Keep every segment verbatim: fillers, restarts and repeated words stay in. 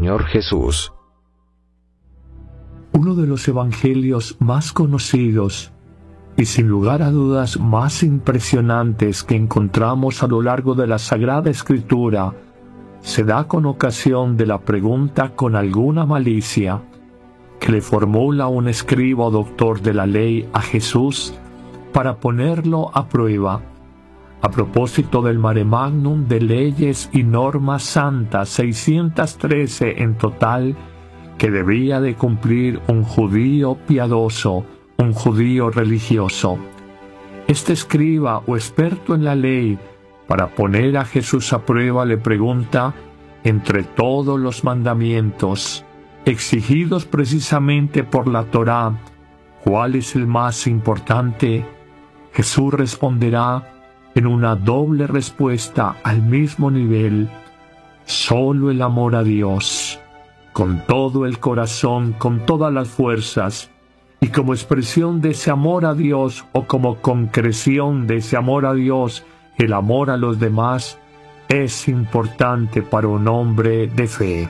Señor Jesús. Uno de los evangelios más conocidos y sin lugar a dudas más impresionantes que encontramos a lo largo de la Sagrada Escritura se da con ocasión de la pregunta con alguna malicia que le formula un escriba o doctor de la ley a Jesús para ponerlo a prueba, a propósito del Mare Magnum de leyes y normas santas, seiscientas trece en total, que debía de cumplir un judío piadoso, un judío religioso. Este escriba o experto en la ley, para poner a Jesús a prueba, le pregunta, entre todos los mandamientos exigidos precisamente por la Torá, ¿cuál es el más importante? Jesús responderá en una doble respuesta al mismo nivel: solo el amor a Dios, con todo el corazón, con todas las fuerzas, y como expresión de ese amor a Dios o como concreción de ese amor a Dios, el amor a los demás es importante para un hombre de fe.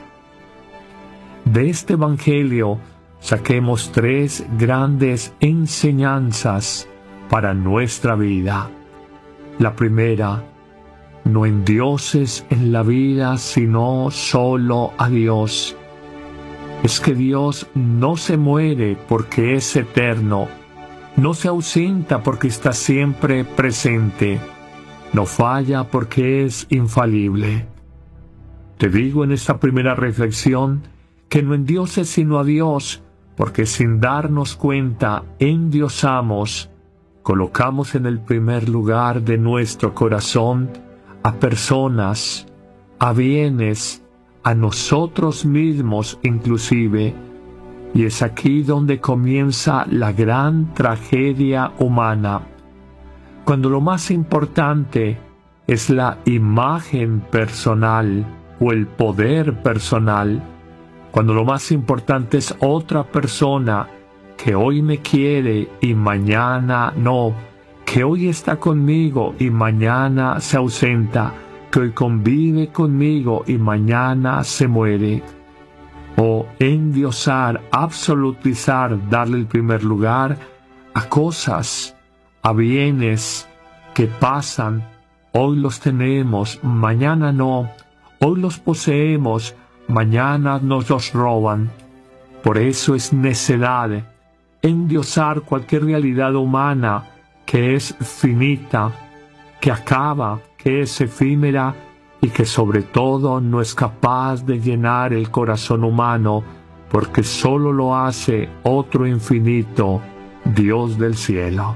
De este evangelio saquemos tres grandes enseñanzas para nuestra vida. La primera: no endioses en la vida sino solo a Dios. Es que Dios no se muere porque es eterno, no se ausenta porque está siempre presente, no falla porque es infalible. Te digo en esta primera reflexión que no endioses sino a Dios, porque sin darnos cuenta endiosamos, colocamos en el primer lugar de nuestro corazón a personas, a bienes, a nosotros mismos inclusive, y es aquí donde comienza la gran tragedia humana, cuando lo más importante es la imagen personal o el poder personal, cuando lo más importante es otra persona que hoy me quiere y mañana no, que hoy está conmigo y mañana se ausenta, que hoy convive conmigo y mañana se muere. O endiosar, absolutizar, darle el primer lugar a cosas, a bienes que pasan, hoy los tenemos, mañana no, hoy los poseemos, mañana nos los roban. Por eso es necedad endiosar cualquier realidad humana que es finita, que acaba, que es efímera y que sobre todo no es capaz de llenar el corazón humano, porque solo lo hace otro infinito, Dios del cielo.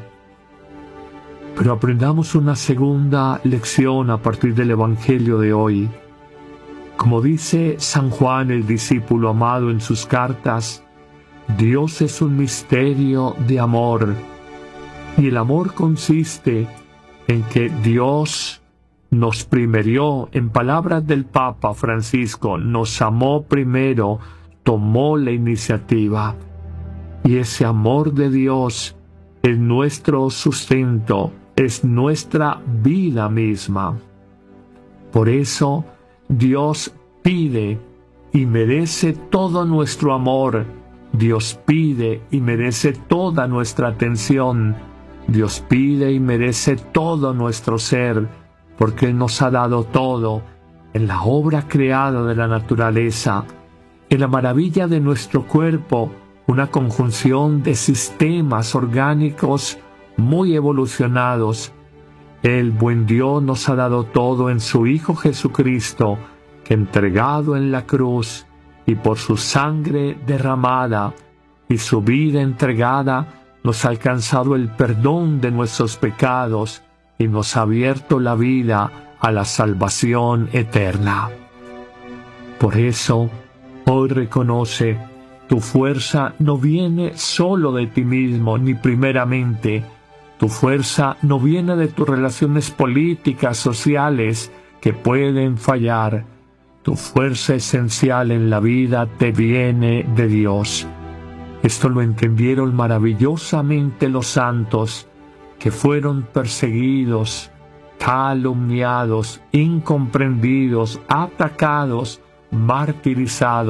Pero aprendamos una segunda lección a partir del Evangelio de hoy. Como dice San Juan, el discípulo amado, en sus cartas, Dios es un misterio de amor, y el amor consiste en que Dios nos primerió, en palabras del Papa Francisco, nos amó primero, tomó la iniciativa, y ese amor de Dios es nuestro sustento, es nuestra vida misma. Por eso Dios pide y merece todo nuestro amor, Dios pide y merece toda nuestra atención, Dios pide y merece todo nuestro ser, porque Él nos ha dado todo en la obra creada de la naturaleza, en la maravilla de nuestro cuerpo, una conjunción de sistemas orgánicos muy evolucionados. El buen Dios nos ha dado todo en su Hijo Jesucristo, que entregado en la cruz y por su sangre derramada y su vida entregada, nos ha alcanzado el perdón de nuestros pecados y nos ha abierto la vida a la salvación eterna. Por eso, hoy reconoce, tu fuerza no viene solo de ti mismo, ni primeramente. Tu fuerza no viene de tus relaciones políticas, sociales, que pueden fallar. Tu fuerza esencial en la vida te viene de Dios. Esto lo entendieron maravillosamente los santos, que fueron perseguidos, calumniados, incomprendidos, atacados, martirizados.